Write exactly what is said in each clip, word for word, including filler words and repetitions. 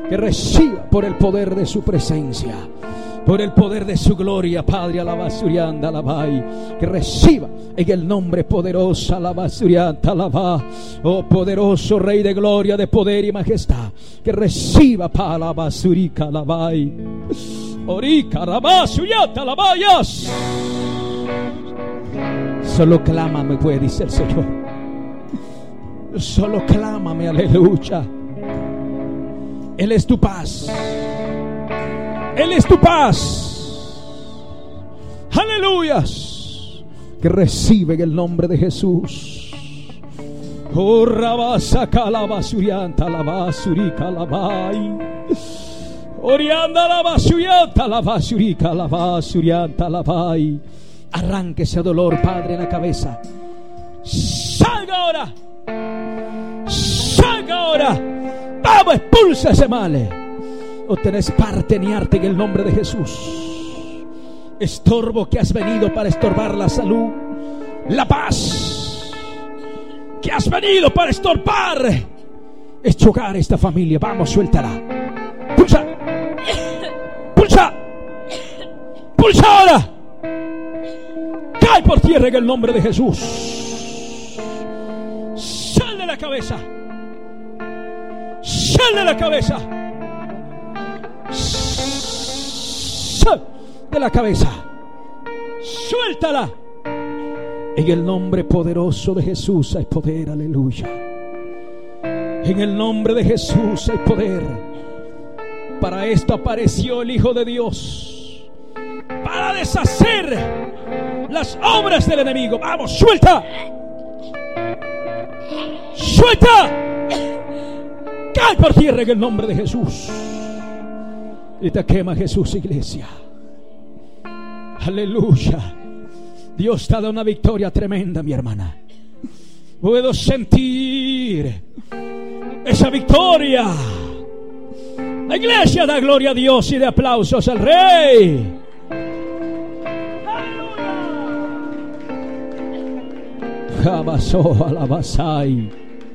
que reciba por el poder de su presencia, por el poder de su gloria, Padre, alabasurianda, alabai, que reciba en el nombre poderoso, alabasurianda, alabá, oh poderoso Rey de gloria, de poder y majestad, que reciba para alabasurica, alabai, orica, alabasurianda, alabayas. Solo clámame, puede decir el Señor. Solo clámame, aleluya. Él es tu paz. Él es tu paz. Aleluyas. Que recibe en el nombre de Jesús. Oh, rabasa calabasurianta, labasurica, labai. Orianda, labasurianta, labasurica, labasurianta, labai. Arranque ese dolor, Padre, en la cabeza. Salga ahora. Salga ahora. Vamos, expulsa ese mal. No tenés parte ni arte en el nombre de Jesús. Estorbo que has venido para estorbar la salud, la paz, que has venido para estorbar, es chocar esta familia. Vamos, suéltala. Pulsa. Pulsa. Pulsa ahora. Cae por tierra en el nombre de Jesús. Sal de la cabeza. Sal de la cabeza. Sal de la cabeza. Suéltala. En el nombre poderoso de Jesús hay poder, aleluya. En el nombre de Jesús hay poder. Para esto apareció el Hijo de Dios, para deshacer las obras del enemigo. Vamos, suelta. Suelta. Cae por tierra en el nombre de Jesús. Y te quema Jesús, iglesia. Aleluya. Dios te da una victoria tremenda, mi hermana. Puedo sentir esa victoria. La iglesia da gloria a Dios y de aplausos al Rey. Jabaso alabasai.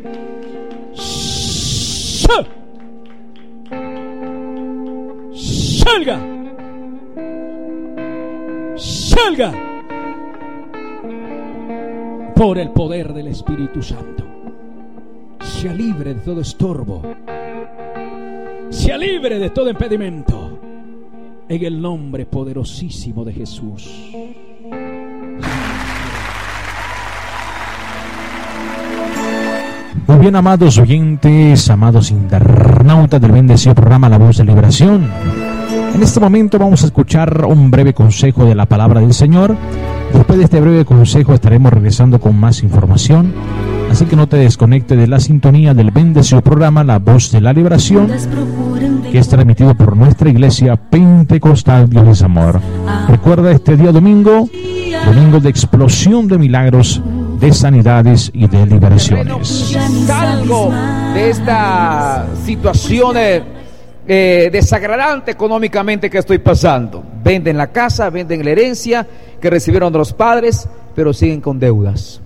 Salga. Salga. Por el poder del Espíritu Santo. Sea libre de todo estorbo. Sea libre de todo impedimento. En el nombre poderosísimo de Jesús. Muy bien, amados oyentes, amados internautas del bendecido programa La Voz de Liberación. En este momento vamos a escuchar un breve consejo de la palabra del Señor. Después de este breve consejo estaremos regresando con más información. Así que no te desconectes de la sintonía del bendecido programa La Voz de la Liberación, que es transmitido por nuestra iglesia Pentecostal Dios es Amor. Recuerda este día domingo, domingo de explosión de milagros, de sanidades y de liberaciones. Salgo de esta situación eh, eh, desagradante económicamente que estoy pasando. Venden la casa, venden la herencia que recibieron de los padres, pero siguen con deudas.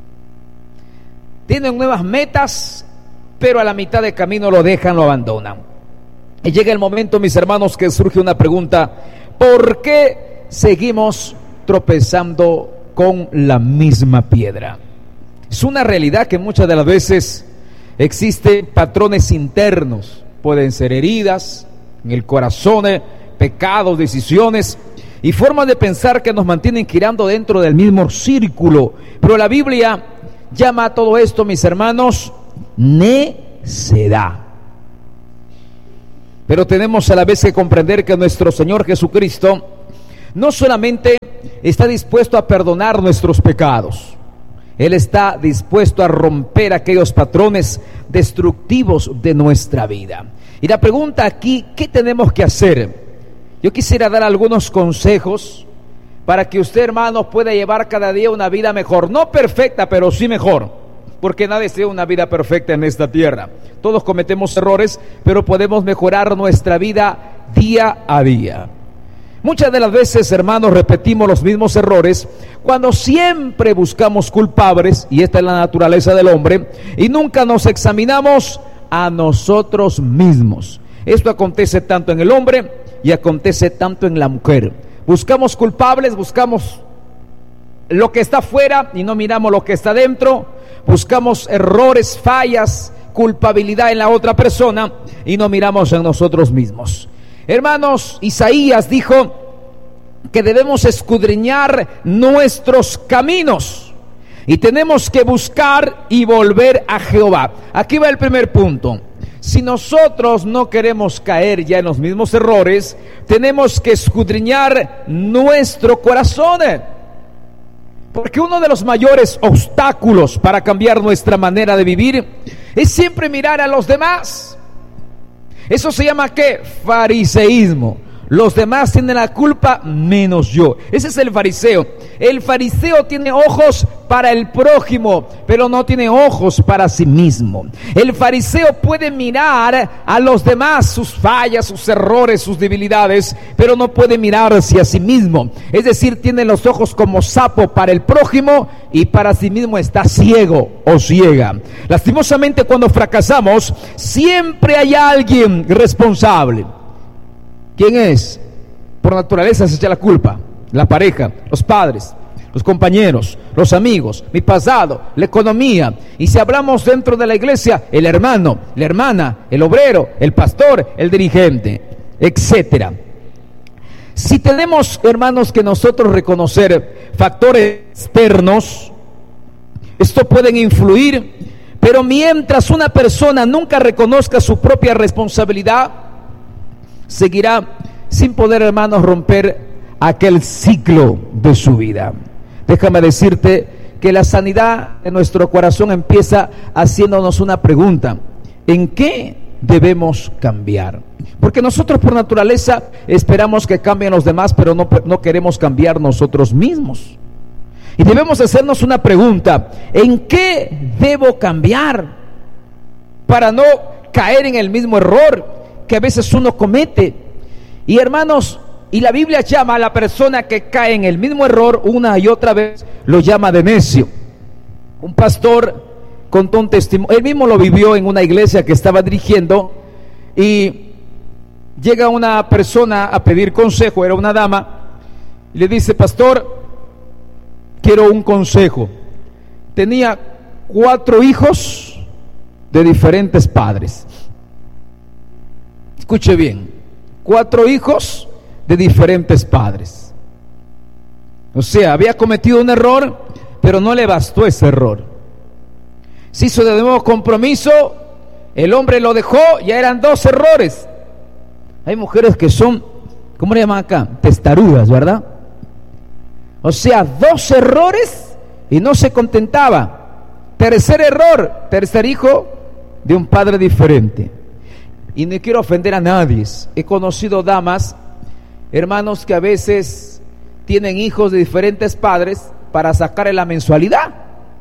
Tienen nuevas metas, pero a la mitad de camino lo dejan, lo abandonan. Y llega el momento, mis hermanos, que surge una pregunta: ¿por qué seguimos tropezando con la misma piedra? Es una realidad que muchas de las veces existen patrones internos, pueden ser heridas en el corazón, pecados, decisiones y formas de pensar que nos mantienen girando dentro del mismo círculo. Pero la Biblia llama a todo esto, mis hermanos, necedad. Pero tenemos a la vez que comprender que nuestro Señor Jesucristo no solamente está dispuesto a perdonar nuestros pecados, Él está dispuesto a romper aquellos patrones destructivos de nuestra vida. Y la pregunta aquí, ¿qué tenemos que hacer? Yo quisiera dar algunos consejos para que usted, hermano, pueda llevar cada día una vida mejor, no perfecta, pero sí mejor, porque nadie tiene una vida perfecta en esta tierra. Todos cometemos errores, pero podemos mejorar nuestra vida día a día. Muchas de las veces, hermanos, repetimos los mismos errores cuando siempre buscamos culpables, y esta es la naturaleza del hombre, y nunca nos examinamos a nosotros mismos. Esto acontece tanto en el hombre y acontece tanto en la mujer. Buscamos culpables, buscamos lo que está afuera y no miramos lo que está dentro. Buscamos errores, fallas, culpabilidad en la otra persona y no miramos en nosotros mismos. Hermanos, Isaías dijo que debemos escudriñar nuestros caminos y tenemos que buscar y volver a Jehová. Aquí va el primer punto. Si nosotros no queremos caer ya en los mismos errores, tenemos que escudriñar nuestro corazón. Porque uno de los mayores obstáculos para cambiar nuestra manera de vivir es siempre mirar a los demás. Eso se llama ¿qué? Fariseísmo. Los demás tienen la culpa menos yo. Ese es el fariseo. El fariseo tiene ojos para el prójimo, pero no tiene ojos para sí mismo. El fariseo puede mirar a los demás, sus fallas, sus errores, sus debilidades, pero no puede mirarse a sí mismo. Es decir, tiene los ojos como sapo para el prójimo y para sí mismo está ciego o ciega. Lastimosamente, cuando fracasamos, siempre hay alguien responsable. ¿Quién es? Por naturaleza se echa la culpa. La pareja, los padres, los compañeros, los amigos, mi pasado, la economía. Y si hablamos dentro de la iglesia, el hermano, la hermana, el obrero, el pastor, el dirigente, etcétera. Si tenemos, hermanos, que nosotros reconocer factores externos, esto pueden influir, pero mientras una persona nunca reconozca su propia responsabilidad, seguirá sin poder, hermanos, romper aquel ciclo de su vida. Déjame decirte que la sanidad de nuestro corazón empieza haciéndonos una pregunta: ¿en qué debemos cambiar? Porque nosotros por naturaleza esperamos que cambien los demás, pero no, no queremos cambiar nosotros mismos. Y debemos hacernos una pregunta: ¿en qué debo cambiar para no caer en el mismo error que a veces uno comete? Y hermanos, y la Biblia llama a la persona que cae en el mismo error una y otra vez, lo llama de necio. Un pastor contó un testimonio, él mismo lo vivió en una iglesia que estaba dirigiendo, y llega una persona a pedir consejo, era una dama, y le dice: pastor, quiero un consejo. Tenía cuatro hijos de diferentes padres. Escuche bien, cuatro hijos de diferentes padres. O sea, había cometido un error, pero no le bastó ese error. Se hizo de nuevo compromiso, el hombre lo dejó, ya eran dos errores. Hay mujeres que son, ¿cómo le llaman acá? Testarudas, ¿verdad? O sea, dos errores y no se contentaba. Tercer error, tercer hijo de un padre diferente. Y no quiero ofender a nadie. He conocido damas, hermanos, que a veces tienen hijos de diferentes padres para sacarle la mensualidad.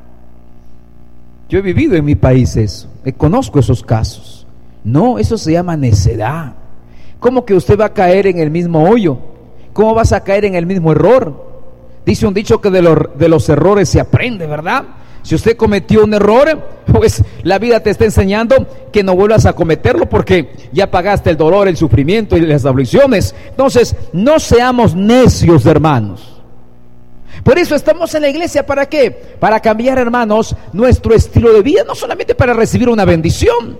Yo he vivido en mi país eso, eh, conozco esos casos. No, eso se llama necedad. ¿Cómo que usted va a caer en el mismo hoyo? ¿Cómo vas a caer en el mismo error? Dice un dicho que de, lo, de los errores se aprende, ¿verdad? Si usted cometió un error, pues la vida te está enseñando que no vuelvas a cometerlo, porque ya pagaste el dolor, el sufrimiento y las aflicciones. Entonces, no seamos necios, hermanos. Por eso estamos en la iglesia. ¿Para qué? Para cambiar, hermanos, nuestro estilo de vida, no solamente para recibir una bendición,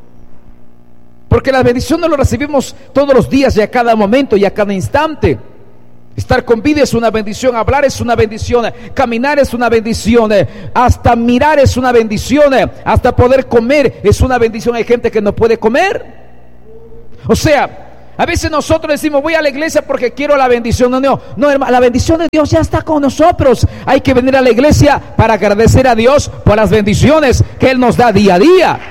porque la bendición no lo recibimos todos los días y a cada momento y a cada instante. Estar con vida es una bendición, hablar es una bendición, caminar es una bendición, hasta mirar es una bendición, hasta poder comer es una bendición. Hay gente que no puede comer. O sea, a veces nosotros decimos: voy a la iglesia porque quiero la bendición. No, no, no, hermano, la bendición de Dios ya está con nosotros. Hay que venir a la iglesia para agradecer a Dios por las bendiciones que Él nos da día a día.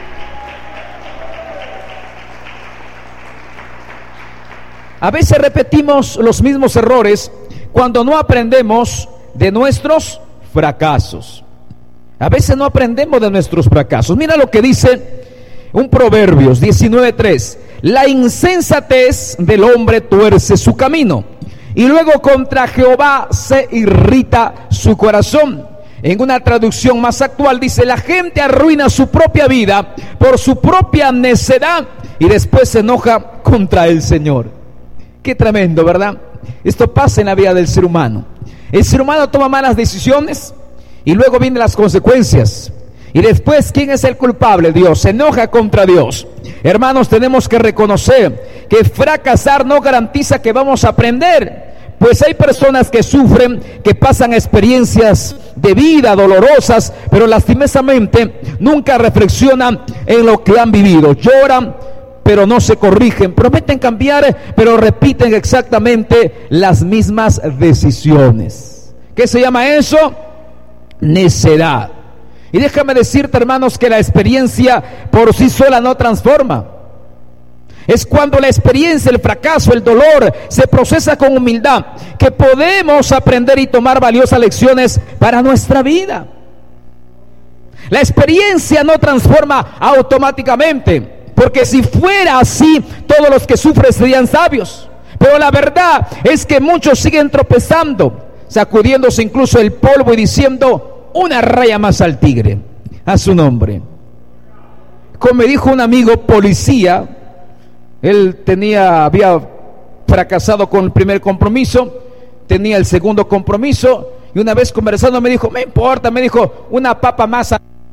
A veces repetimos los mismos errores cuando no aprendemos de nuestros fracasos. A veces no aprendemos de nuestros fracasos. Mira lo que dice un Proverbios diecinueve tres: la insensatez del hombre tuerce su camino, y luego contra Jehová se irrita su corazón. En una traducción más actual dice: la gente arruina su propia vida por su propia necedad, y después se enoja contra el Señor. Qué tremendo, ¿verdad? Esto pasa en la vida del ser humano. El ser humano toma malas decisiones y luego vienen las consecuencias. Y después, ¿quién es el culpable? Dios. Se enoja contra Dios. Hermanos, tenemos que reconocer que fracasar no garantiza que vamos a aprender. Pues hay personas que sufren, que pasan experiencias de vida dolorosas, pero lastimosamente nunca reflexionan en lo que han vivido. Lloran, pero no se corrigen. Prometen cambiar, pero repiten exactamente las mismas decisiones. ¿Qué se llama eso? Necedad. Y déjame decirte, hermanos, que la experiencia por sí sola no transforma. Es cuando la experiencia, el fracaso, el dolor se procesa con humildad que podemos aprender y tomar valiosas lecciones para nuestra vida. La experiencia no transforma automáticamente, porque si fuera así, todos los que sufren serían sabios. Pero la verdad es que muchos siguen tropezando, sacudiéndose incluso el polvo y diciendo: una raya más al tigre, a su nombre. Como me dijo un amigo policía, él tenía, había fracasado con el primer compromiso, tenía el segundo compromiso, y una vez conversando me dijo: me importa, me dijo, una papa más.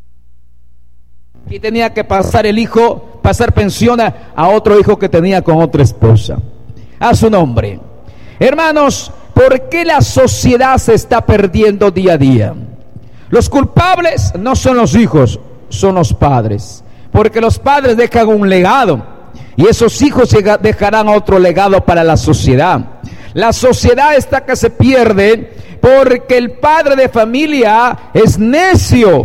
Y tenía que pasar el hijo, pasar pensión a, a otro hijo que tenía con otra esposa, a su nombre. Hermanos, ¿por qué la sociedad se está perdiendo día a día? Los culpables no son los hijos, son los padres, porque los padres dejan un legado y esos hijos dejarán otro legado para la sociedad. La sociedad está que se pierde porque el padre de familia es necio.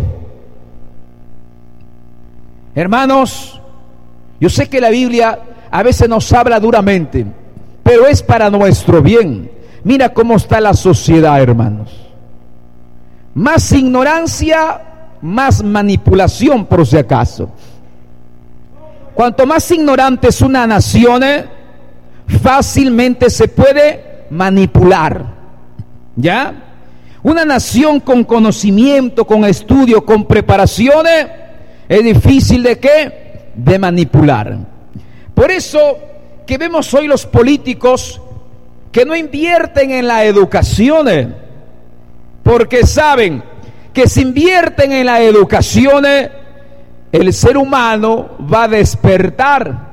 Hermanos, yo sé que la Biblia a veces nos habla duramente, pero es para nuestro bien. Mira cómo está la sociedad, hermanos. Más ignorancia, más manipulación, por si acaso. Cuanto más ignorante es una nación, eh, fácilmente se puede manipular. ¿Ya? Una nación con conocimiento, con estudio, con preparación, eh, es difícil de qué? De manipular. Por eso que vemos hoy los políticos que no invierten en la educación, eh, porque saben que si invierten en la educación, eh, el ser humano va a despertar.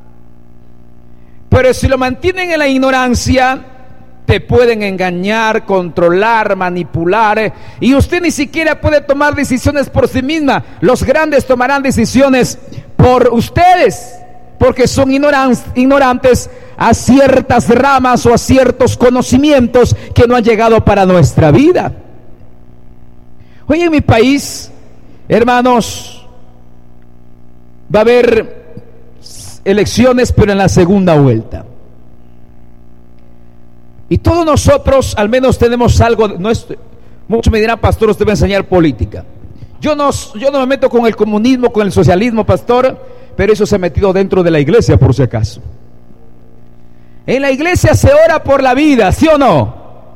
Pero si lo mantienen en la ignorancia, te pueden engañar, controlar, manipular, eh, y usted ni siquiera puede tomar decisiones por sí misma. Los grandes tomarán decisiones por ustedes, porque son ignoran- ignorantes a ciertas ramas o a ciertos conocimientos que no han llegado para nuestra vida. Hoy en mi país, hermanos, va a haber elecciones, pero en la segunda vuelta. Y todos nosotros al menos tenemos algo. No es, muchos me dirán: pastor, usted va a enseñar política. Yo no, yo no me meto con el comunismo, con el socialismo, pastor, pero eso se ha metido dentro de la iglesia, por si acaso. En la iglesia se ora por la vida, ¿sí o no?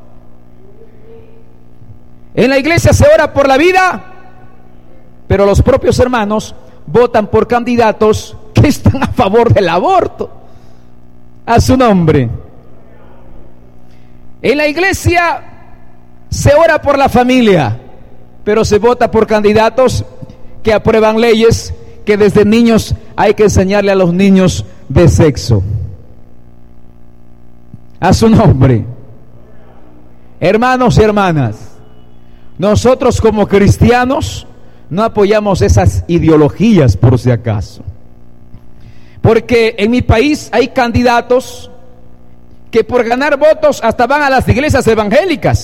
En la iglesia se ora por la vida, pero los propios hermanos votan por candidatos que están a favor del aborto, a su nombre. En la iglesia se ora por la familia, pero se vota por candidatos que aprueban leyes que desde niños hay que enseñarle a los niños de sexo, a su nombre. Hermanos y hermanas, nosotros como cristianos no apoyamos esas ideologías, por si acaso, porque en mi país hay candidatos que por ganar votos hasta van a las iglesias evangélicas,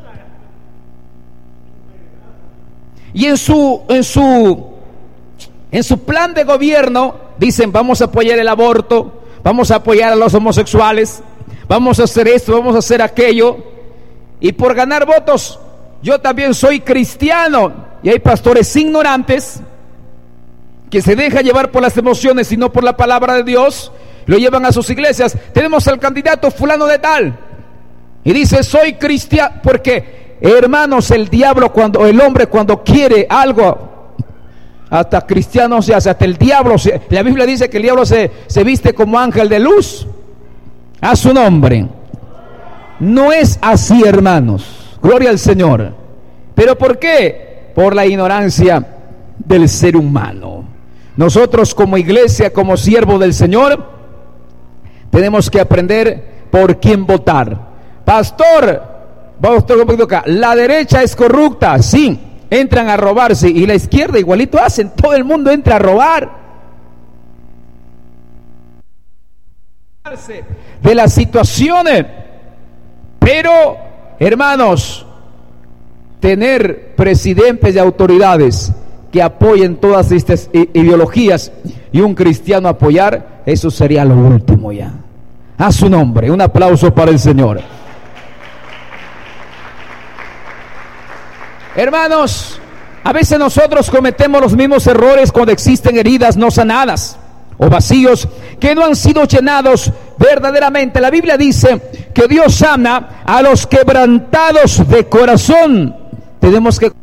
y en su en su en su plan de gobierno dicen: vamos a apoyar el aborto, vamos a apoyar a los homosexuales, vamos a hacer esto, vamos a hacer aquello, y por ganar votos, yo también soy cristiano. Y hay pastores ignorantes que se dejan llevar por las emociones y no por la palabra de Dios, lo llevan a sus iglesias. Tenemos al candidato fulano de tal y dice: soy cristiano. Porque, hermanos, el diablo, cuando el hombre cuando quiere algo, Hasta cristiano se hace, hasta el diablo se, la Biblia dice que el diablo se, se viste como ángel de luz. A su nombre. No es así, hermanos. Gloria al Señor. ¿Pero por qué? Por la ignorancia del ser humano. Nosotros como iglesia, como siervo del Señor, tenemos que aprender por quién votar. Pastor, la derecha es corrupta, sí, entran a robarse, y la izquierda igualito hacen, todo el mundo entra a robar. De las situaciones, pero hermanos, tener presidentes y autoridades que apoyen todas estas ideologías y un cristiano apoyar, eso sería lo último ya. A su nombre, un aplauso para el Señor. Hermanos, a veces nosotros cometemos los mismos errores cuando existen heridas no sanadas o vacíos que no han sido llenados verdaderamente. La Biblia dice que Dios sana a los quebrantados de corazón. Tenemos que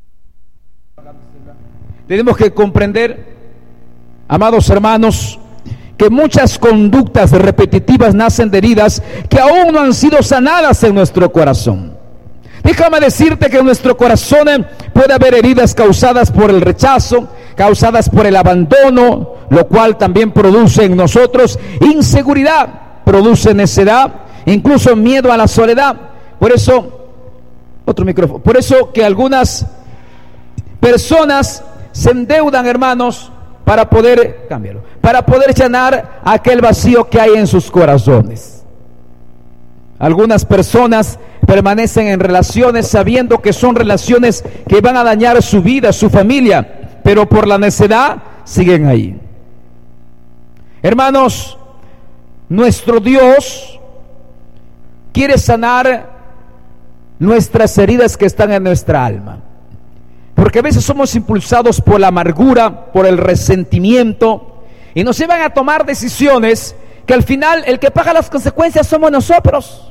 tenemos que comprender, amados hermanos, que muchas conductas repetitivas nacen de heridas que aún no han sido sanadas en nuestro corazón. Déjame decirte que en nuestro corazón puede haber heridas causadas por el rechazo, causadas por el abandono, lo cual también produce en nosotros inseguridad, produce necedad, incluso miedo a la soledad. Por eso, otro micrófono, por eso que algunas personas se endeudan, hermanos, para poder, cámbialo, para poder llenar aquel vacío que hay en sus corazones. Algunas personas permanecen en relaciones sabiendo que son relaciones que van a dañar su vida, su familia, pero por la necedad siguen ahí. Hermanos, nuestro Dios quiere sanar nuestras heridas que están en nuestra alma, porque a veces somos impulsados por la amargura, por el resentimiento, y nos llevan a tomar decisiones que al final el que paga las consecuencias somos nosotros.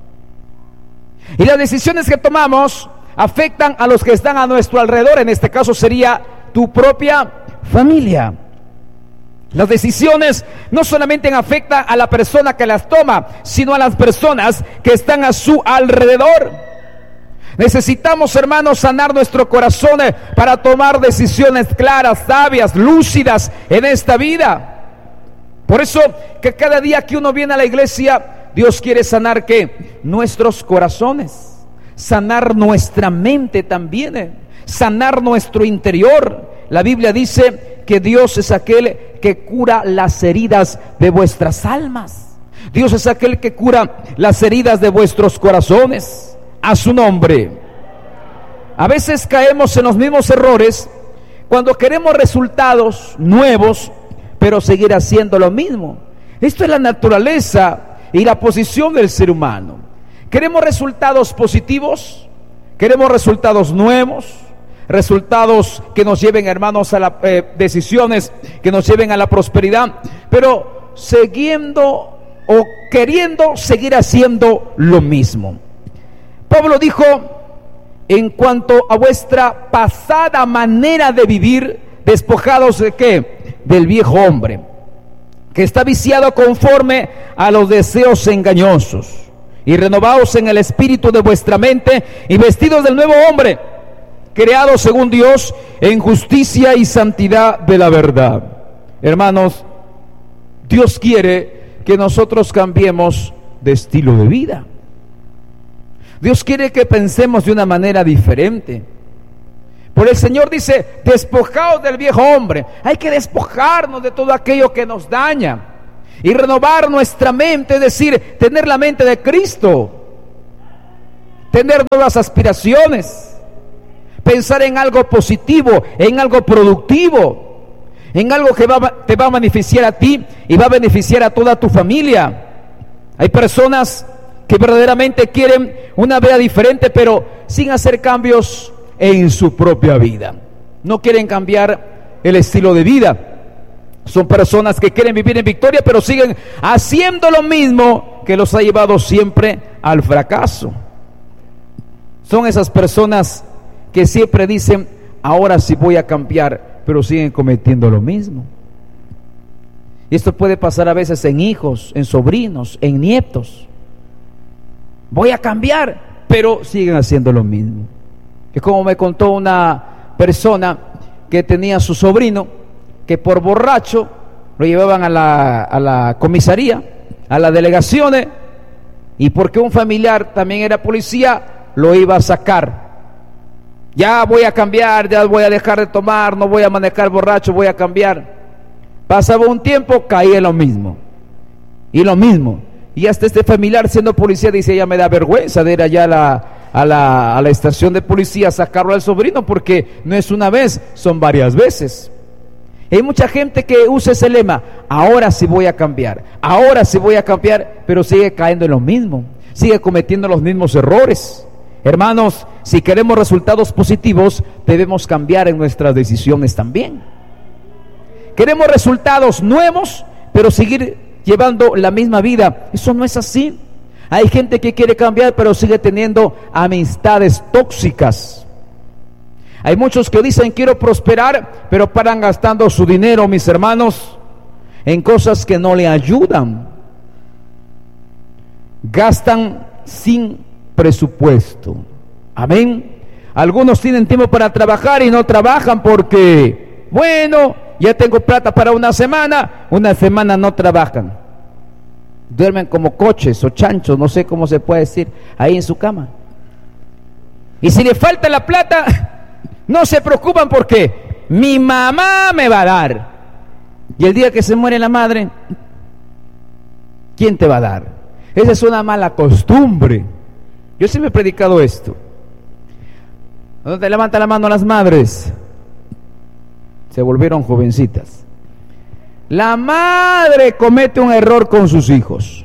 Y las decisiones que tomamos afectan a los que están a nuestro alrededor. En este caso sería tu propia familia. Las decisiones no solamente afectan a la persona que las toma, sino a las personas que están a su alrededor. Necesitamos, hermanos, sanar nuestro corazón para tomar decisiones claras, sabias, lúcidas en esta vida. Por eso que cada día que uno viene a la iglesia, Dios quiere sanar ¿qué? Nuestros corazones, sanar nuestra mente también, sanar nuestro interior. La Biblia dice que Dios es aquel que cura las heridas de vuestras almas. Dios es aquel que cura las heridas de vuestros corazones. A su nombre. A veces caemos en los mismos errores cuando queremos resultados nuevos, pero seguir haciendo lo mismo. Esto es la naturaleza y la posición del ser humano. Queremos resultados positivos, queremos resultados nuevos, resultados que nos lleven, hermanos, a las eh, decisiones que nos lleven a la prosperidad, pero siguiendo o queriendo seguir haciendo lo mismo. Pablo dijo: en cuanto a vuestra pasada manera de vivir, despojados de qué? Del viejo hombre, que está viciado conforme a los deseos engañosos, y renovaos en el espíritu de vuestra mente, y vestidos del nuevo hombre, creado según Dios en justicia y santidad de la verdad. Hermanos, Dios quiere que nosotros cambiemos de estilo de vida. Dios quiere que pensemos de una manera diferente. Por el Señor dice: despojaos del viejo hombre. Hay que despojarnos de todo aquello que nos daña y renovar nuestra mente, es decir, tener la mente de Cristo, tener nuevas aspiraciones, pensar en algo positivo, en algo productivo, en algo que va, te va a beneficiar a ti y va a beneficiar a toda tu familia. Hay personas que verdaderamente quieren una vida diferente, pero sin hacer cambios en su propia vida. No quieren cambiar el estilo de vida. Son personas que quieren vivir en victoria, pero siguen haciendo lo mismo que los ha llevado siempre al fracaso. Son esas personas que siempre dicen: ahora sí voy a cambiar, pero siguen cometiendo lo mismo. Y esto puede pasar a veces en hijos, en sobrinos, en nietos. Voy a cambiar, pero siguen haciendo lo mismo. Es como me contó una persona que tenía a su sobrino, que por borracho lo llevaban a la, a la comisaría, a las delegaciones, y porque un familiar también era policía, lo iba a sacar. Ya voy a cambiar, ya voy a dejar de tomar, no voy a manejar borracho, voy a cambiar. Pasaba un tiempo, caía en lo mismo, y lo mismo. Y hasta este familiar, siendo policía, dice: ya me da vergüenza de ir allá a la, a la, a la estación de policía a sacarlo al sobrino, porque no es una vez, son varias veces. Hay mucha gente que usa ese lema: ahora sí voy a cambiar, ahora sí voy a cambiar, pero sigue cayendo en lo mismo, sigue cometiendo los mismos errores. Hermanos, si queremos resultados positivos, debemos cambiar en nuestras decisiones también. Queremos resultados nuevos, pero seguir llevando la misma vida. Eso no es así. Hay gente que quiere cambiar, pero sigue teniendo amistades tóxicas. Hay muchos que dicen: quiero prosperar, pero paran gastando su dinero, mis hermanos, en cosas que no le ayudan. Gastan sin presupuesto. Amén. Algunos tienen tiempo para trabajar y no trabajan porque, bueno, ya tengo plata para una semana, una semana no trabajan. Duermen como coches o chanchos, no sé cómo se puede decir, ahí en su cama. Y si le falta la plata, no se preocupan porque mi mamá me va a dar. Y el día que se muere la madre, ¿quién te va a dar? Esa es una mala costumbre. Yo siempre he predicado esto. ¿Dónde levanta la mano las madres? Se volvieron jovencitas. La madre comete un error con sus hijos.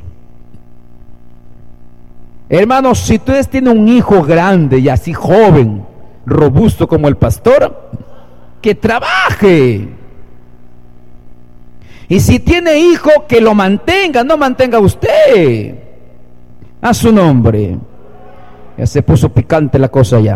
Hermanos, si ustedes tienen un hijo grande y así joven, robusto como el pastor, que trabaje. Y si tiene hijo, que lo mantenga, no mantenga usted. A su nombre. Ya se puso picante la cosa ya.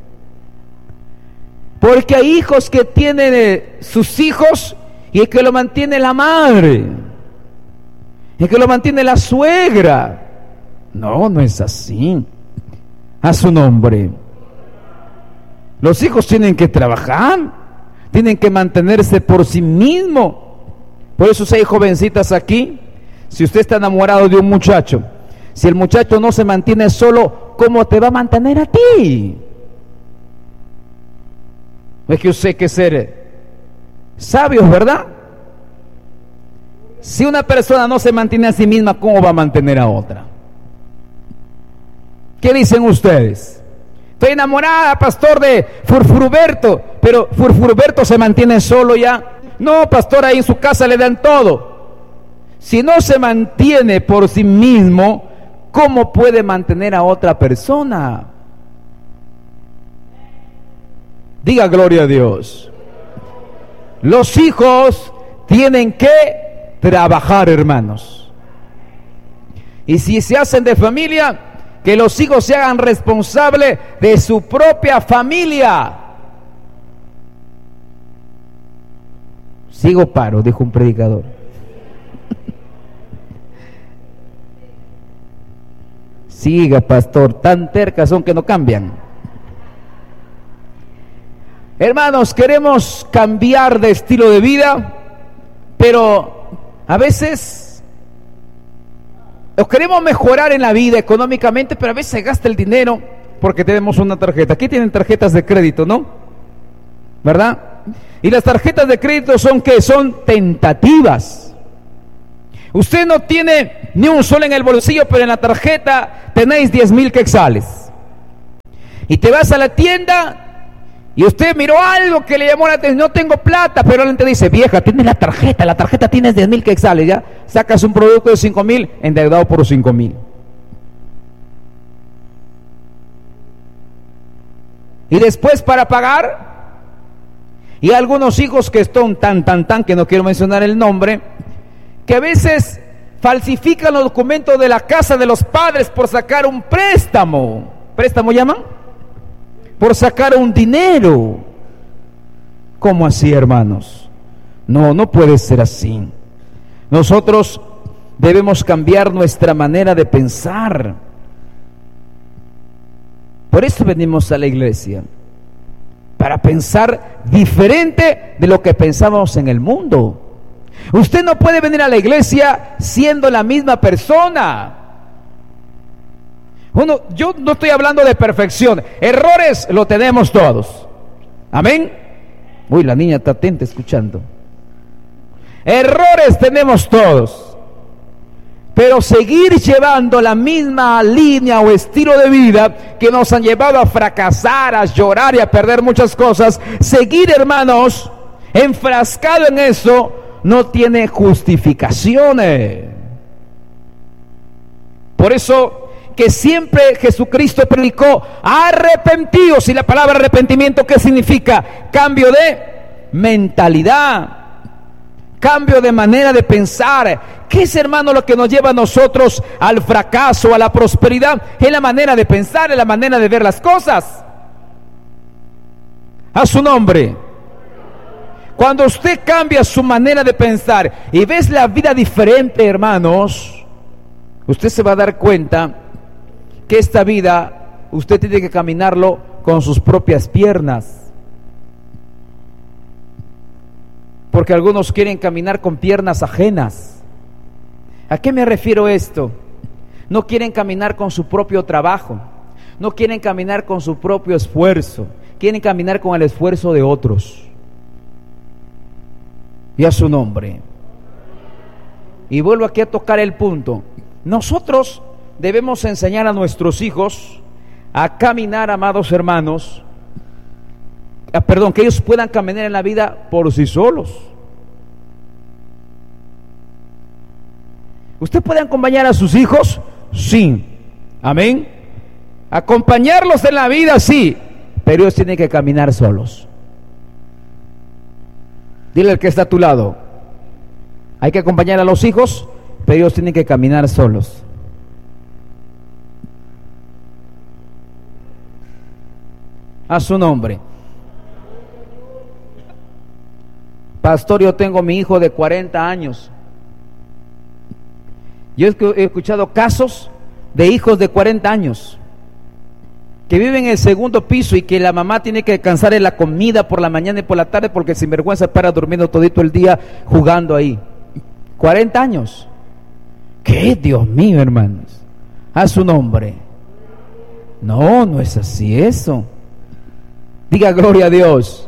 Porque hay hijos que tienen eh, sus hijos y que lo mantiene la madre, y que lo mantiene la suegra. No, no es así. A su nombre. Los hijos tienen que trabajar, tienen que mantenerse por sí mismos. Por eso si hay jovencitas aquí, si usted está enamorado de un muchacho, si el muchacho no se mantiene solo, ¿cómo te va a mantener a ti? Es que usted hay que ser sabios, ¿verdad? Si una persona no se mantiene a sí misma, ¿cómo va a mantener a otra? ¿Qué dicen ustedes? Estoy enamorada, pastor, de Furfuruberto, pero Furfuruberto se mantiene solo ya. No, pastor, ahí en su casa le dan todo. Si no se mantiene por sí mismo, ¿cómo puede mantener a otra persona? Diga gloria a Dios. Los hijos tienen que trabajar, hermanos. Y si se hacen de familia, que los hijos se hagan responsables de su propia familia. Sigo paro, dijo un predicador. Siga, pastor, tan tercas son que no cambian. Hermanos, queremos cambiar de estilo de vida, pero a veces nos queremos mejorar en la vida económicamente, pero a veces se gasta el dinero porque tenemos una tarjeta. Aquí tienen tarjetas de crédito, ¿no? ¿Verdad? Y las tarjetas de crédito son ¿qué? Son tentativas. Usted no tiene ni un sol en el bolsillo, pero en la tarjeta tenéis diez mil quetzales. Y te vas a la tienda y usted miró algo que le llamó la atención. No tengo plata, pero alguien te dice: vieja, tienes la tarjeta, la tarjeta tienes diez mil quetzales. Ya sacas un producto de cinco mil, endeudado por cinco mil. Y después para pagar, y algunos hijos que están tan, tan, tan, que no quiero mencionar el nombre, que a veces falsifican los documentos de la casa de los padres por sacar un préstamo. ¿Préstamo llaman? Por sacar un dinero. ¿Cómo así, hermanos? No, no puede ser así. Nosotros debemos cambiar nuestra manera de pensar. Por eso venimos a la iglesia, para pensar diferente de lo que pensamos en el mundo. Usted no puede venir a la iglesia siendo la misma persona. Uno, yo no estoy hablando de perfección. Errores lo tenemos todos. Amén. Uy, la niña está atenta escuchando. Errores tenemos todos. Pero seguir llevando la misma línea o estilo de vida que nos han llevado a fracasar, a llorar y a perder muchas cosas, seguir, hermanos, enfrascado en eso, no tiene justificaciones. Por eso que siempre Jesucristo predicó: arrepentidos. Y la palabra arrepentimiento, ¿qué significa? Cambio de mentalidad, cambio de manera de pensar. ¿Qué es, hermano, lo que nos lleva a nosotros al fracaso, a la prosperidad? Es la manera de pensar, es la manera de ver las cosas. A su nombre. Cuando usted cambia su manera de pensar y ves la vida diferente, hermanos, usted se va a dar cuenta que esta vida usted tiene que caminarlo con sus propias piernas. Porque algunos quieren caminar con piernas ajenas. ¿A qué me refiero esto? No quieren caminar con su propio trabajo, no quieren caminar con su propio esfuerzo, quieren caminar con el esfuerzo de otros. Y a su nombre. Y vuelvo aquí a tocar el punto. Nosotros debemos enseñar a nuestros hijos a caminar, amados hermanos, a, perdón, que ellos puedan caminar en la vida por sí solos. ¿Usted puede acompañar a sus hijos? Sí. Amén. Acompañarlos en la vida, sí, pero ellos tienen que caminar solos. Dile al que está a tu lado: hay que acompañar a los hijos, pero ellos tienen que caminar solos. A su nombre. Pastor, yo tengo mi hijo de cuarenta años. Yo he escuchado casos de hijos de cuarenta años que viven en el segundo piso y que la mamá tiene que descansar en la comida por la mañana y por la tarde porque sin vergüenza para durmiendo todito el día jugando ahí. cuarenta años. ¿Qué? Dios mío, hermanos. A su nombre. No, no es así eso. Diga gloria a Dios.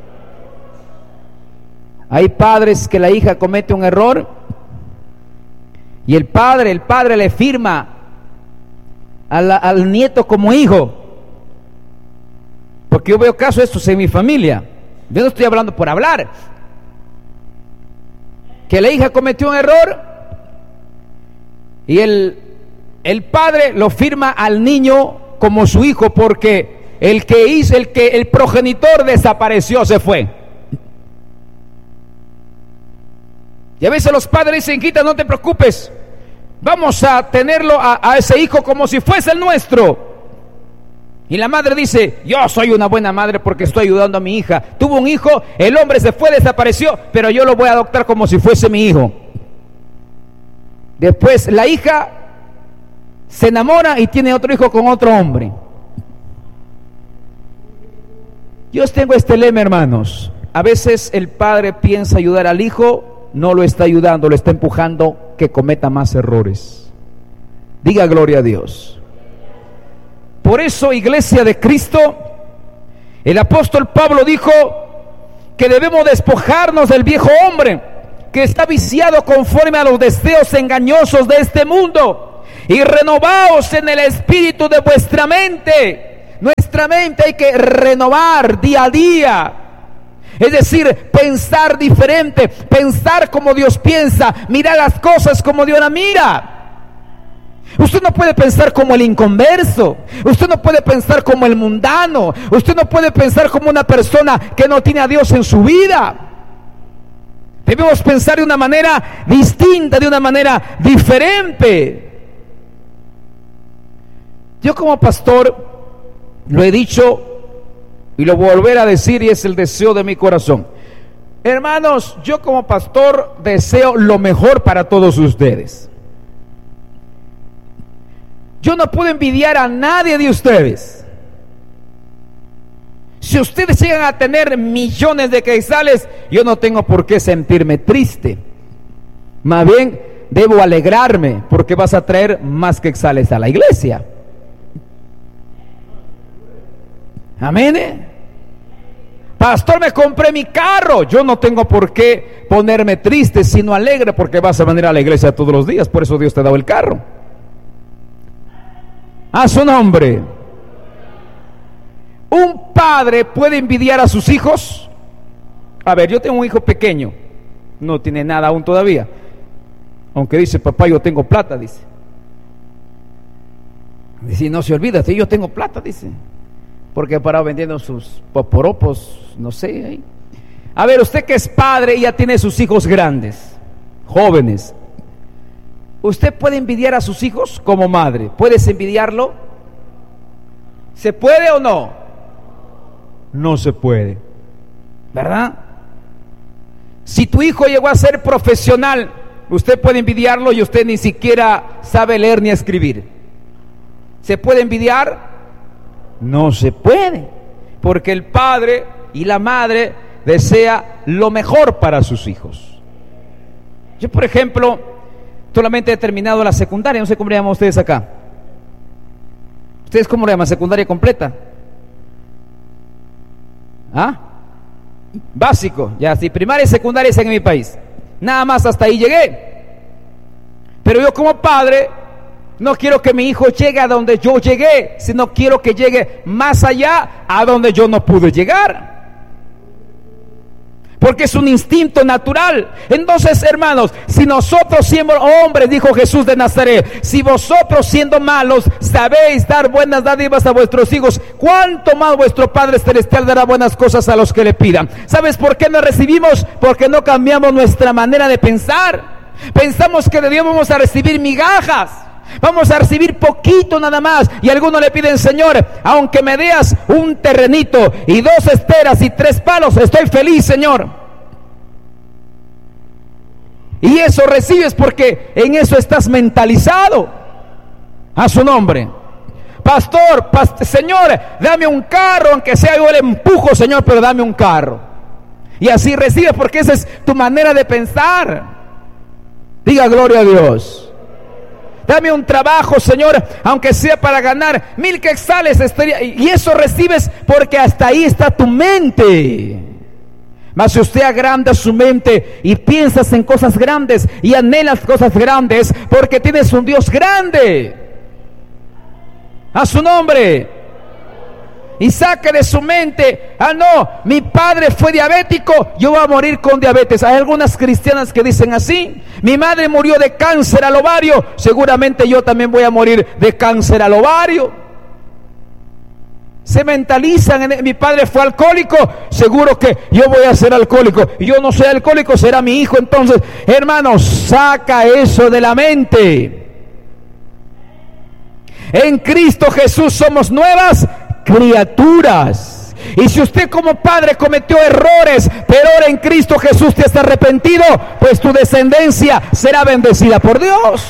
Hay padres que la hija comete un error y el padre, el padre le firma al, al nieto como hijo. Porque yo veo casos de estos en mi familia. Yo no estoy hablando por hablar. Que la hija cometió un error y el, el padre lo firma al niño como su hijo, porque el que hizo, el que el progenitor desapareció, se fue. Y a veces los padres dicen: Quita, no te preocupes, vamos a tenerlo a, a ese hijo como si fuese el nuestro. Y la madre dice: yo soy una buena madre porque estoy ayudando a mi hija. Tuvo un hijo, el hombre se fue, desapareció, pero yo lo voy a adoptar como si fuese mi hijo. Después la hija se enamora y tiene otro hijo con otro hombre. Yo tengo este lema, hermanos: a veces el padre piensa ayudar al hijo, no lo está ayudando, lo está empujando que cometa más errores. Diga gloria a Dios. Por eso, iglesia de Cristo, el apóstol Pablo dijo que debemos despojarnos del viejo hombre que está viciado conforme a los deseos engañosos de este mundo, y renovaos en el espíritu de vuestra mente. Nuestra mente hay que renovar día a día. Es decir, pensar diferente, pensar como Dios piensa, mirar las cosas como Dios las mira. Usted no puede pensar como el inconverso, usted no puede pensar como el mundano, usted no puede pensar como una persona que no tiene a Dios en su vida. Debemos pensar de una manera distinta, de una manera diferente. Yo como pastor lo he dicho Y lo volveré a decir, y es el deseo de mi corazón. Hermanos, yo como pastor deseo lo mejor para todos ustedes. Yo no puedo envidiar a nadie de ustedes. Si ustedes llegan a tener millones de quetzales, yo no tengo por qué sentirme triste. Más bien, debo alegrarme porque vas a traer más quetzales a la iglesia. Amén. ¿eh? Pastor, me compré mi carro. Yo no tengo por qué ponerme triste, sino alegre, porque vas a venir a la iglesia todos los días. Por eso Dios te ha dado el carro. A su nombre. ¿Un padre puede envidiar a sus hijos? A ver, yo tengo un hijo pequeño, no tiene nada aún todavía, aunque dice, papá, yo tengo plata, dice. Dice, no se olvida, si yo tengo plata, dice, porque ha parado vendiendo sus poporopos, no sé. Ahí. A ver, usted que es padre y ya tiene sus hijos grandes, jóvenes, ¿usted puede envidiar a sus hijos como madre? ¿Puedes envidiarlo? ¿Se puede o no? No se puede, ¿verdad? Si tu hijo llegó a ser profesional, usted puede envidiarlo y usted ni siquiera sabe leer ni escribir. ¿Se puede envidiar? No se puede, porque el padre y la madre desea lo mejor para sus hijos. Yo, por ejemplo, solamente he terminado la secundaria, no sé cómo le llaman ustedes acá. ¿Ustedes cómo le llaman? ¿Secundaria completa? ¿Ah? Básico, ya, sí, primaria y secundaria es en mi país. Nada más hasta ahí llegué. Pero yo como padre no quiero que mi hijo llegue a donde yo llegué, sino quiero que llegue más allá a donde yo no pude llegar. Porque es un instinto natural. Entonces, hermanos, si nosotros siendo hombres, dijo Jesús de Nazaret, si vosotros siendo malos sabéis dar buenas dádivas a vuestros hijos, ¿cuánto más vuestro Padre Celestial dará buenas cosas a los que le pidan? ¿Sabes por qué no recibimos? Porque no cambiamos nuestra manera de pensar. Pensamos que de Dios vamos a recibir migajas, vamos a recibir poquito nada más. Y algunos le piden, Señor, aunque me des un terrenito y dos esteras y tres palos, estoy feliz, Señor. Y eso recibes porque en eso estás mentalizado. A su nombre. Pastor, past- Señor, dame un carro, aunque sea yo le empujo, Señor, pero dame un carro. Y así recibes porque esa es tu manera de pensar. Diga gloria a Dios. Dame un trabajo, Señor, aunque sea para ganar mil quetzales. Y eso recibes porque hasta ahí está tu mente. Mas si usted agranda su mente y piensas en cosas grandes y anhelas cosas grandes, porque tienes un Dios grande. A su nombre. Y saque de su mente, ah no, mi padre fue diabético, yo voy a morir con diabetes. Hay algunas cristianas que dicen así. Mi madre murió de cáncer al ovario, seguramente yo también voy a morir de cáncer al ovario. Se mentalizan, en, mi padre fue alcohólico, seguro que yo voy a ser alcohólico. Y yo no soy alcohólico, será mi hijo. Entonces, hermanos, saca eso de la mente. En Cristo Jesús somos nuevas criaturas. Y si usted como padre cometió errores, pero ahora en Cristo Jesús te has arrepentido, pues tu descendencia será bendecida por Dios.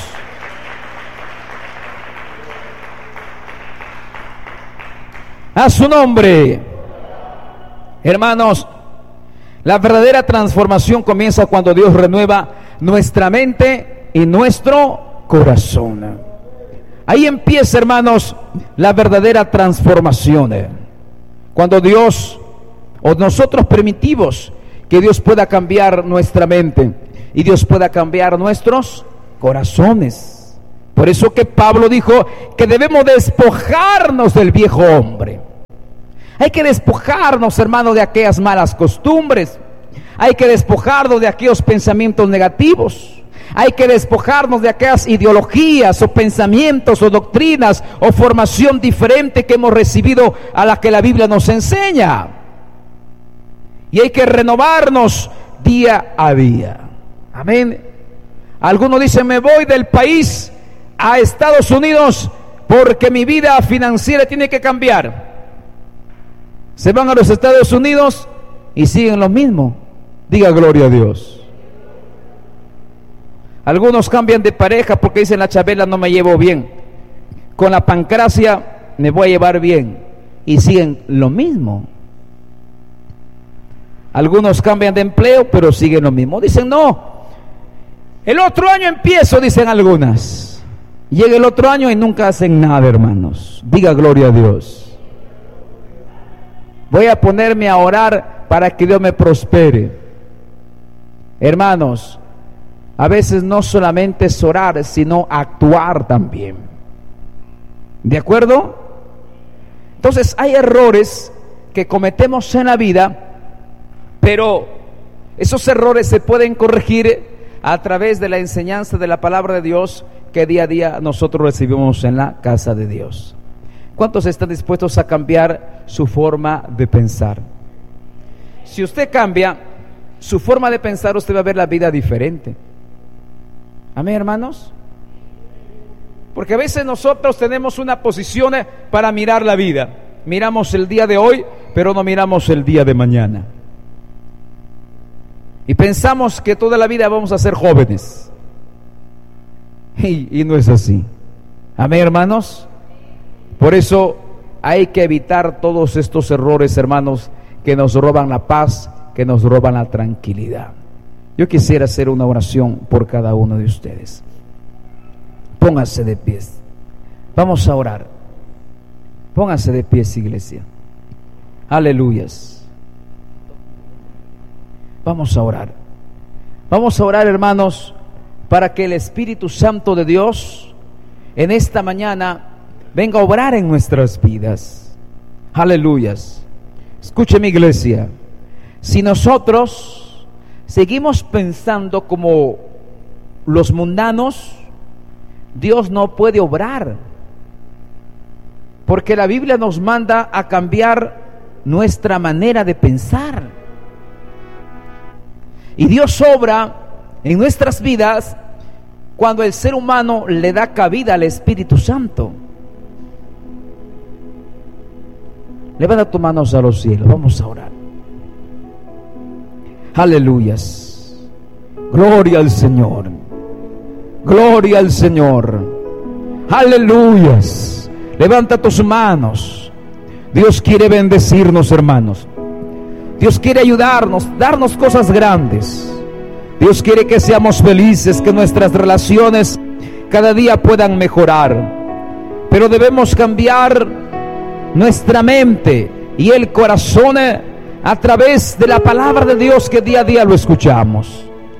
A su nombre. Hermanos, la verdadera transformación comienza cuando Dios renueva nuestra mente y nuestro corazón. Ahí empieza, hermanos, la verdadera transformación. Cuando Dios, o nosotros permitimos que Dios pueda cambiar nuestra mente y Dios pueda cambiar nuestros corazones. Por eso que Pablo dijo que debemos despojarnos del viejo hombre. Hay que despojarnos, hermano, de aquellas malas costumbres. Hay que despojarnos de aquellos pensamientos negativos. Hay que despojarnos de aquellas ideologías o pensamientos o doctrinas o formación diferente que hemos recibido a la que la Biblia nos enseña. Y hay que renovarnos día a día. Amén. Algunos dicen, me voy del país a Estados Unidos porque mi vida financiera tiene que cambiar. Se van a los Estados Unidos y siguen lo mismo. Diga gloria a Dios. Algunos cambian de pareja porque dicen: la Chabela no me llevo bien, con la Pancracia me voy a llevar bien, y siguen lo mismo. Algunos cambian de empleo pero siguen lo mismo. Dicen: no, el otro año empiezo, dicen algunas. Llega el otro año y nunca hacen nada, hermanos. Diga gloria a Dios. Voy a ponerme a orar para que Dios me prospere. Hermanos, a veces no solamente es orar, sino actuar también. ¿De acuerdo? Entonces hay errores que cometemos en la vida, pero esos errores se pueden corregir a través de la enseñanza de la palabra de Dios que día a día nosotros recibimos en la casa de Dios. ¿Cuántos están dispuestos a cambiar su forma de pensar? Si usted cambia su forma de pensar, usted va a ver la vida diferente. Amén, hermanos. Porque a veces nosotros tenemos una posición para mirar la vida. Miramos el día de hoy, pero no miramos el día de mañana. Y pensamos que toda la vida vamos a ser jóvenes. Y, y no es así. Amén, hermanos. Por eso hay que evitar todos estos errores, hermanos, que nos roban la paz, que nos roban la tranquilidad. Yo quisiera hacer una oración por cada uno de ustedes. Pónganse de pies. Vamos a orar. Pónganse de pies, iglesia. Aleluyas. Vamos a orar. Vamos a orar, hermanos, para que el Espíritu Santo de Dios en esta mañana venga a obrar en nuestras vidas. Aleluyas. Escuche, mi iglesia. Si nosotros seguimos pensando como los mundanos, Dios no puede obrar, porque la Biblia nos manda a cambiar nuestra manera de pensar. Y Dios obra en nuestras vidas cuando el ser humano le da cabida al Espíritu Santo. Levanta tus manos a los cielos, vamos a orar. Aleluyas. Gloria al Señor. Gloria al Señor. Aleluyas. Levanta tus manos. Dios quiere bendecirnos, hermanos. Dios quiere ayudarnos, darnos cosas grandes. Dios quiere que seamos felices, que nuestras relaciones cada día puedan mejorar. Pero debemos cambiar nuestra mente y el corazón a través de la palabra de Dios que día a día lo escuchamos.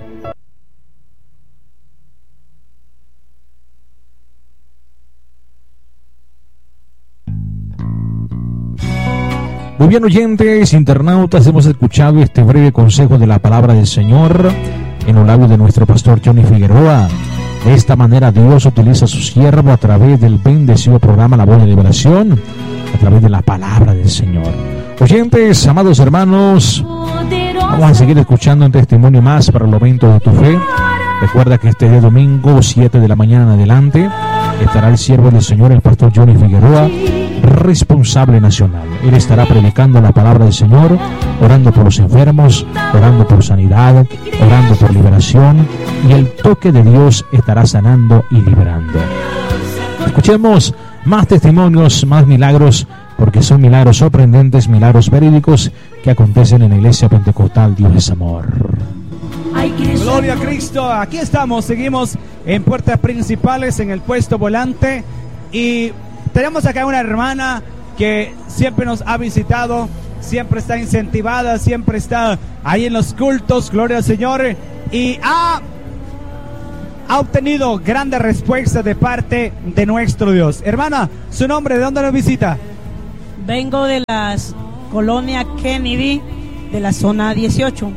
Muy bien, oyentes, internautas, hemos escuchado este breve consejo de la palabra del Señor en los labios de nuestro pastor Johnny Figueroa. De esta manera Dios utiliza a su siervo a través del bendecido programa La Voz de Liberación, a través de la palabra del Señor. Oyentes, amados hermanos, vamos a seguir escuchando un testimonio más para el aumento de tu fe. Recuerda que este día domingo, siete de la mañana en adelante, estará el siervo del Señor, el pastor Johnny Figueroa, responsable nacional. Él estará predicando la palabra del Señor, orando por los enfermos, orando por sanidad, orando por liberación, y el toque de Dios estará sanando y liberando. Escuchemos más testimonios, más milagros, porque son milagros sorprendentes, milagros verídicos que acontecen en la iglesia pentecostal Dios es Amor. Gloria a Cristo. Aquí estamos, seguimos en puertas principales, en el puesto volante, y tenemos acá una hermana que siempre nos ha visitado, siempre está incentivada, siempre está ahí en los cultos, gloria al Señor, y ha, ha obtenido grandes respuestas de parte de nuestro Dios. Hermana, ¿su nombre? ¿De dónde nos visita? Vengo de la colonia Kennedy, de la zona dieciocho.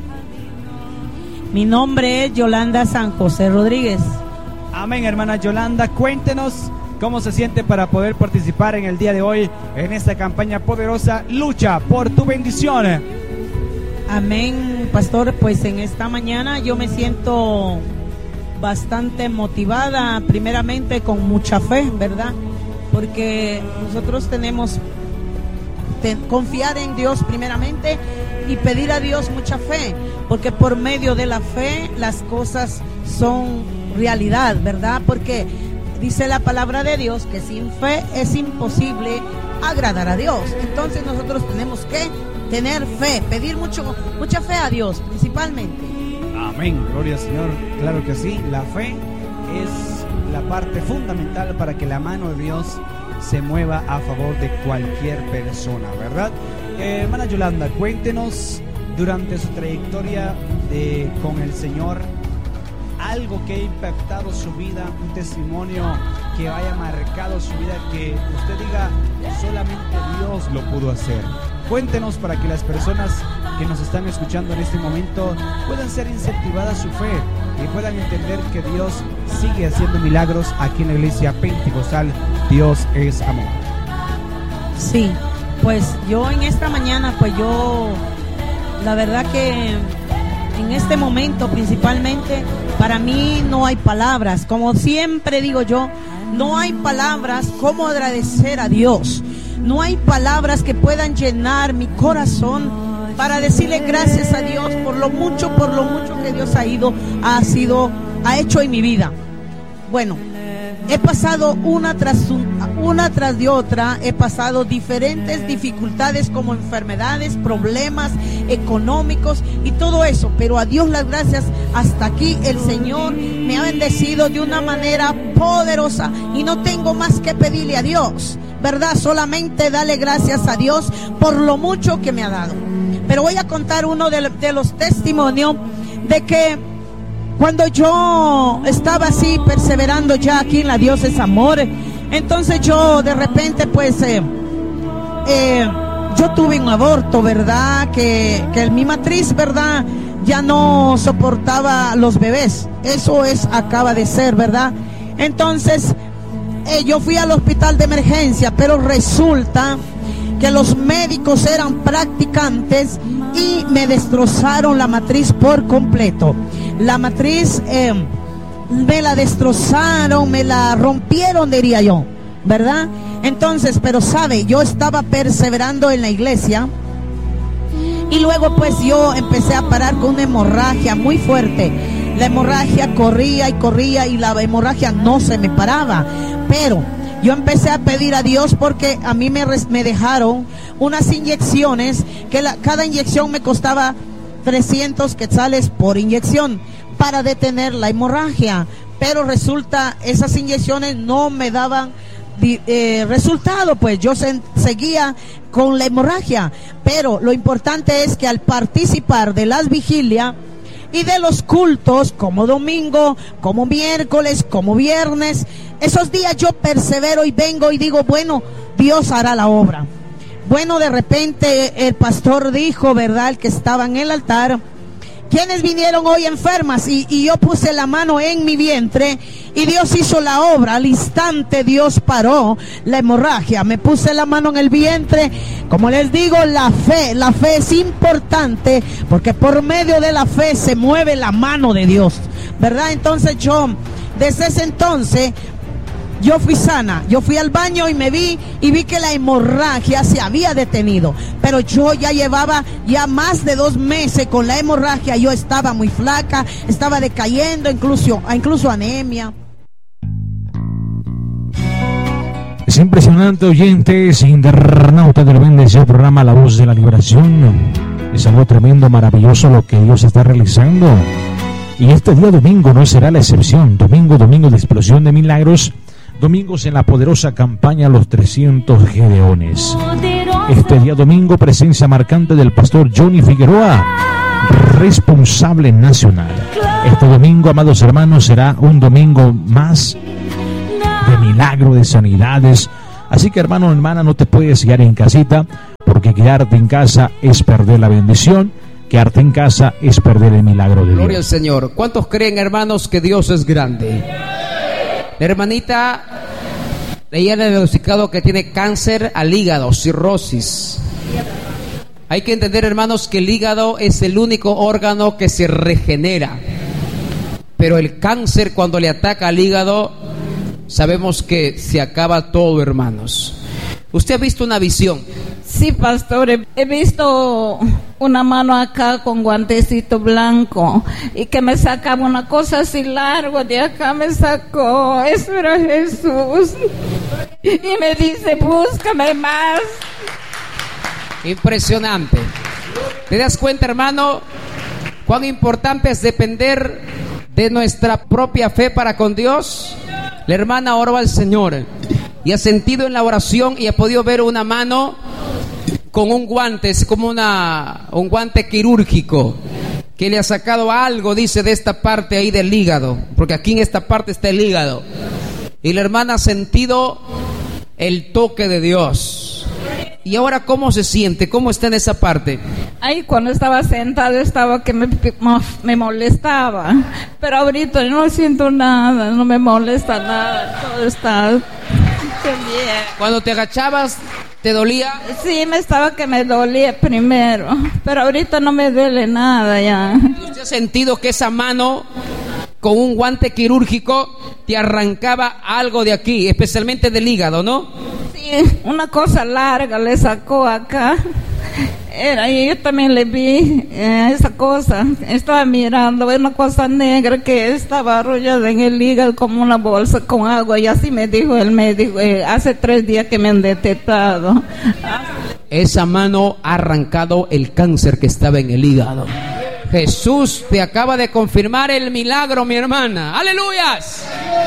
Mi nombre es Yolanda San José Rodríguez. Amén, hermana Yolanda, cuéntenos cómo se siente para poder participar en el día de hoy en esta campaña poderosa, Lucha por tu bendición. Amén, pastor. Pues en esta mañana yo me siento bastante motivada, primeramente con mucha fe, ¿verdad? Porque nosotros tenemos te, confiar en Dios primeramente y pedir a Dios mucha fe, porque por medio de la fe las cosas son realidad, ¿verdad? Porque dice la palabra de Dios que sin fe es imposible agradar a Dios. Entonces nosotros tenemos que tener fe, pedir mucho, mucha fe a Dios principalmente. Amén, gloria al Señor. Claro que sí, la fe es la parte fundamental para que la mano de Dios se mueva a favor de cualquier persona, ¿verdad? Eh, hermana Yolanda, cuéntenos durante su trayectoria de, con el Señor, algo que ha impactado su vida, un testimonio que haya marcado su vida, que usted diga, solamente Dios lo pudo hacer. Cuéntenos para que las personas que nos están escuchando en este momento puedan ser incentivadas su fe y puedan entender que Dios sigue haciendo milagros aquí en la iglesia Pentecostal. Dios es amor. Sí, pues yo en esta mañana, pues yo, la verdad que en este momento principalmente, para mí no hay palabras, como siempre digo yo, no hay palabras como agradecer a Dios, no hay palabras que puedan llenar mi corazón para decirle gracias a Dios por lo mucho, por lo mucho que Dios ha ido, ha sido, ha hecho en mi vida. Bueno, he pasado una tras una tras de otra, he pasado diferentes dificultades como enfermedades, problemas económicos y todo eso, pero a Dios las gracias, hasta aquí el Señor me ha bendecido de una manera poderosa y no tengo más que pedirle a Dios, ¿verdad? Solamente darle gracias a Dios por lo mucho que me ha dado. Pero voy a contar uno de, de los testimonios de que cuando yo estaba así perseverando ya aquí en la Dios es amor, entonces yo de repente pues eh, eh, yo tuve un aborto, ¿verdad? Que, que mi matriz, ¿verdad? Ya no soportaba los bebés. Eso es, acaba de ser, ¿verdad? Entonces eh, yo fui al hospital de emergencia, pero resulta que los médicos eran practicantes y me destrozaron la matriz por completo. La matriz eh, me la destrozaron, me la rompieron, diría yo, ¿verdad? Entonces, pero sabe, yo estaba perseverando en la iglesia y luego pues yo empecé a parar con una hemorragia muy fuerte. La hemorragia corría y corría y la hemorragia no se me paraba, pero yo empecé a pedir a Dios porque a mí me, me dejaron unas inyecciones que la, cada inyección me costaba trescientos quetzales por inyección para detener la hemorragia, pero resulta esas inyecciones no me daban eh, resultado, pues yo se, seguía con la hemorragia. Pero lo importante es que al participar de las vigilias y de los cultos, como domingo, como miércoles, como viernes, esos días yo persevero y vengo y digo, bueno, Dios hará la obra. Bueno, de repente el pastor dijo, ¿verdad?, el que estaba en el altar, ¿quiénes vinieron hoy enfermas? Y, y yo puse la mano en mi vientre y Dios hizo la obra. Al instante Dios paró la hemorragia. Me puse la mano en el vientre. Como les digo, la fe, la fe es importante porque por medio de la fe se mueve la mano de Dios, ¿verdad? Entonces yo, desde ese entonces, yo fui sana, yo fui al baño y me vi y vi que la hemorragia se había detenido, pero yo ya llevaba ya más de dos meses con la hemorragia. Yo estaba muy flaca, estaba decayendo, incluso, incluso anemia. Es impresionante, oyentes, internautas del bendecido programa La Voz de la Liberación. Es algo tremendo, maravilloso lo que Dios está realizando, y este día domingo no será la excepción. Domingo, domingo de explosión de milagros, domingos en la poderosa campaña Los trescientos Gedeones. Este día domingo, presencia marcante del pastor Johnny Figueroa, responsable nacional. Este domingo, amados hermanos, será un domingo más de milagro, de sanidades. Así que, hermano o hermana, no te puedes quedar en casita, porque quedarte en casa es perder la bendición. Quedarte en casa es perder el milagro de Dios. Gloria al Señor. ¿Cuántos creen, hermanos, que Dios es grande? La hermanita, ella ha diagnosticado que tiene cáncer al hígado, cirrosis. Hay que entender, hermanos, que el hígado es el único órgano que se regenera. Pero el cáncer, cuando le ataca al hígado, sabemos que se acaba todo, hermanos. Usted ha visto una visión. Sí, pastor, he visto una mano acá con guantecito blanco y que me sacaba una cosa así larga, de acá me sacó, eso era Jesús, y me dice, búscame más. Impresionante. ¿Te das cuenta, hermano, cuán importante es depender de nuestra propia fe para con Dios? La hermana oró al Señor y ha sentido en la oración y ha podido ver una mano con un guante, es como una, un guante quirúrgico que le ha sacado algo, dice, de esta parte ahí del hígado, porque aquí en esta parte está el hígado, y la hermana ha sentido el toque de Dios. ¿Y ahora cómo se siente? ¿Cómo está en esa parte? Ahí cuando estaba sentada estaba que me, me molestaba, pero ahorita no siento nada, no me molesta nada, todo está bien. Cuando te agachabas, ¿te dolía? Sí, me estaba que me dolía primero, pero ahorita no me duele nada ya. ¿Usted ha sentido que esa mano con un guante quirúrgico te arrancaba algo de aquí, especialmente del hígado, no? Sí, una cosa larga le sacó acá. Era, y yo también le vi eh, esa cosa, estaba mirando una cosa negra que estaba arrollada en el hígado como una bolsa con agua, y así me dijo el médico, eh, hace tres días que me han detectado. Esa mano ha arrancado el cáncer que estaba en el hígado. Jesús te acaba de confirmar el milagro, mi hermana. ¡Aleluyas!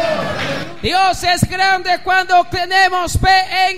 Dios es grande cuando tenemos fe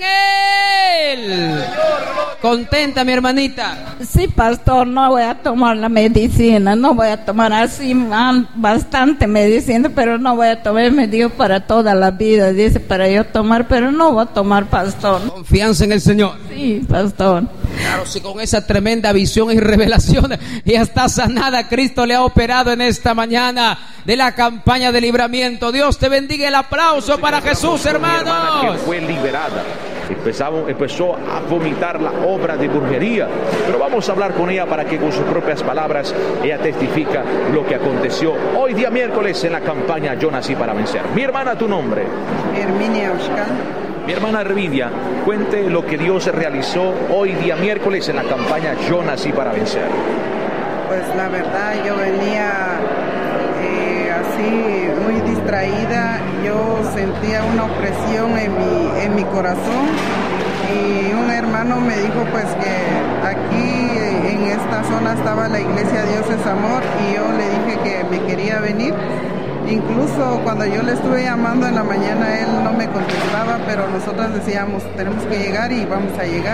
en Él. ¿Contenta, mi hermanita? Sí, pastor, no voy a tomar la medicina, no voy a tomar así bastante medicina, pero no voy a tomar, me dio para toda la vida, dice, para yo tomar, pero no voy a tomar, pastor. Confianza en el Señor. Sí, pastor. Claro, si con esa tremenda visión y revelación ya está sanada, Cristo le ha operado en esta mañana de la campaña de libramiento. Dios te bendiga. El aplauso para Jesús, hermanos. Que fue liberada. Empezamos, empezó a vomitar la obra de brujería, pero vamos a hablar con ella para que con sus propias palabras ella testifica lo que aconteció hoy día miércoles en la campaña Yo Nací para Vencer. Mi hermana, tu nombre. Herminia Oscar. Mi hermana Herminia, cuente lo que Dios realizó hoy día miércoles en la campaña Yo Nací para Vencer. Pues la verdad, yo venía eh, así muy distraída, yo sentía una opresión en mi, en mi corazón, y un hermano me dijo pues que aquí en esta zona estaba la iglesia Dios es Amor, y yo le dije que me quería venir. Incluso cuando yo le estuve llamando en la mañana, él no me contestaba, pero nosotros decíamos, tenemos que llegar y vamos a llegar.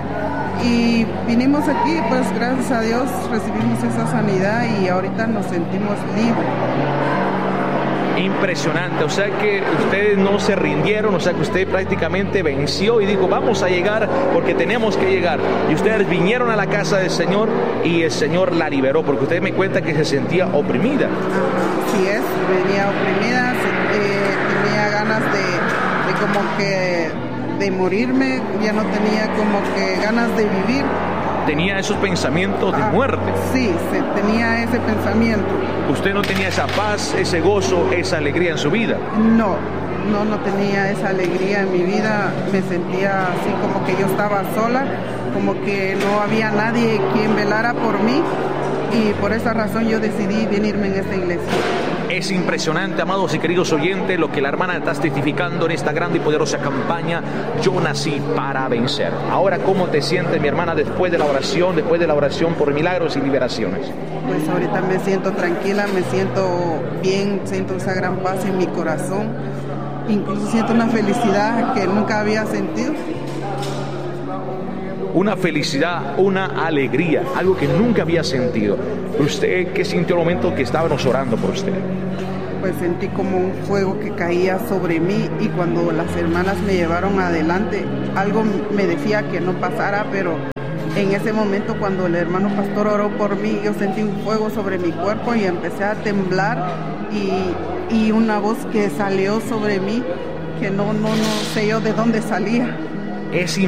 Y vinimos aquí, pues gracias a Dios recibimos esa sanidad y ahorita nos sentimos libres. Impresionante, o sea que ustedes no se rindieron, o sea que usted prácticamente venció y dijo, vamos a llegar porque tenemos que llegar. Y ustedes vinieron a la casa del Señor y el Señor la liberó, porque usted me cuenta que se sentía oprimida. Así es, venía oprimida, eh, tenía ganas de, de como que de morirme, ya no tenía como que ganas de vivir. Tenía esos pensamientos de ah, muerte. Sí, se tenía ese pensamiento. ¿Usted no tenía esa paz, ese gozo, esa alegría en su vida? No, no, no tenía esa alegría en mi vida. Me sentía así como que yo estaba sola, como que no había nadie quien velara por mí, y por esa razón yo decidí venirme en esta iglesia. Es impresionante, amados y queridos oyentes, lo que la hermana está testificando en esta grande y poderosa campaña Yo Nací para Vencer. Ahora, ¿cómo te sientes, mi hermana, después de la oración, después de la oración por milagros y liberaciones? Pues ahorita me siento tranquila, me siento bien, siento esa gran paz en mi corazón, incluso siento una felicidad que nunca había sentido. Una felicidad, una alegría, algo que nunca había sentido. ¿Usted qué sintió el momento que estábamos orando por usted? Pues sentí como un fuego que caía sobre mí, y cuando las hermanas me llevaron adelante, algo me decía que no pasara, pero en ese momento cuando el hermano pastor oró por mí, yo sentí un fuego sobre mi cuerpo y empecé a temblar, y, y una voz que salió sobre mí, que no, no, no sé yo de dónde salía. Es